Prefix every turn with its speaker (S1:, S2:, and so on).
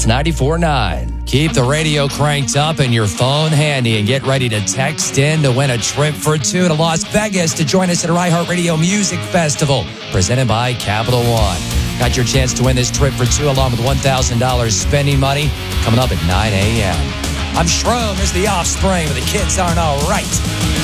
S1: 94.9. Keep the radio cranked up and your phone handy and get ready to text in to win a trip for two to Las Vegas to join us at our iHeartRadio Music Festival, presented by Capital One. Got your chance to win this trip for two along with $1,000 spending money coming up at 9 a.m. I'm Shroom. There's the Offspring, but the kids aren't all right.